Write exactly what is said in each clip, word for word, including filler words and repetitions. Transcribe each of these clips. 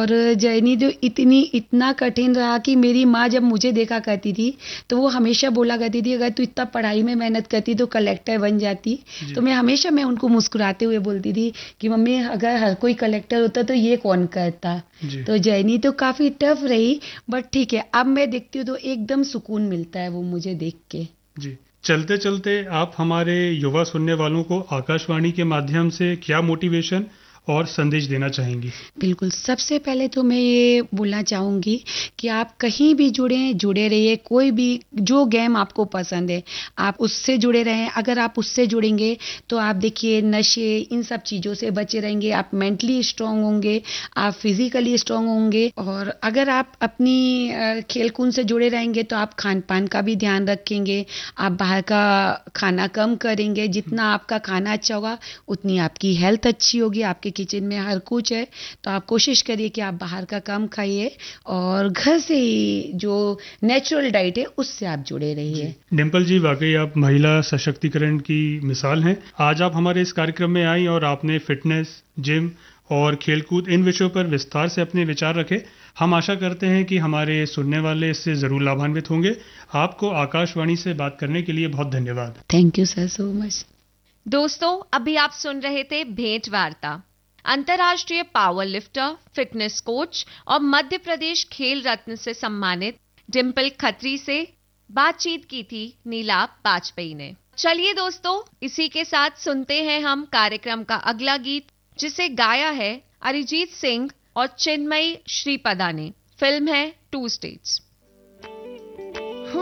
और जर्नी जो इतनी इतना कठिन रहा कि मेरी माँ जब मुझे देखा करती थी तो वो हमेशा बोला करती थी, अगर तू इतना पढ़ाई में मेहनत करती तो कलेक्टर बन जाती। जी। तो मैं हमेशा मैं उनको मुस्कुराते हुए बोलती थी कि मम्मी अगर हर कोई कलेक्टर होता तो ये कौन करता। जी। तो जर्नी तो काफ़ी टफ रही, बट ठीक है, अब मैं देखती हूँ तो एकदम सुकून मिलता है वो मुझे देख के। जी। चलते चलते आप हमारे युवा सुनने वालों को आकाशवाणी के माध्यम से क्या मोटिवेशन और संदेश देना चाहेंगी? बिल्कुल, सबसे पहले तो मैं ये बोलना चाहूँगी कि आप कहीं भी जुड़ें, जुड़े रहिए, कोई भी जो गेम आपको पसंद है, आप उससे जुड़े रहें। अगर आप उससे जुड़ेंगे, तो आप देखिए नशे, इन सब चीज़ों से बचे रहेंगे, आप मेंटली स्ट्रॉन्ग होंगे, आप फिज़िकली स्ट्रॉन्ग होंगे और अगर आप अपनी अ, खेल-कूद से जुड़े रहेंगे, तो आप खान-पान का भी ध्यान रखेंगे, आप बाहर का खाना कम करेंगे, जितना आपका खाना अच्छा होगा, उतनी आपकी हेल्थ अच्छी होगी, आपके किचन में हर कुछ है। तो आप कोशिश करिए कि आप बाहर का कम खाइए और घर से ही जो नेचुरल डाइट है उससे आप जुड़े जी। रहिए। डिम्पल जी, वाकई आप महिला सशक्तिकरण की मिसाल हैं। आज आप हमारे इस कार्यक्रम में आई और आपने फिटनेस, जिम और खेलकूद इन विषयों पर विस्तार से अपने विचार रखे। हम आशा करते हैं कि हमारे सुनने वाले इससे ज़रूर लाभान्वित होंगे। आपको आकाशवाणी से बात करने के लिए बहुत धन्यवाद। Thank you sir so much. दोस्तों, अभी आप सुन रहे थे भेंट वार्ता। अंतर्राष्ट्रीय पावर लिफ्टर, फिटनेस कोच और मध्य प्रदेश खेल रत्न से सम्मानित डिम्पल खत्री से बातचीत की थी नीला बाजपेयी ने। चलिए दोस्तों, इसी के साथ सुनते हैं हम कार्यक्रम का अगला गीत, जिसे गाया है अरिजीत सिंह और चिन्मयी श्रीपदा ने। फिल्म है टू स्टेट्स।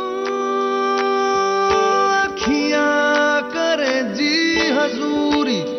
अखियां करे जी हजूरी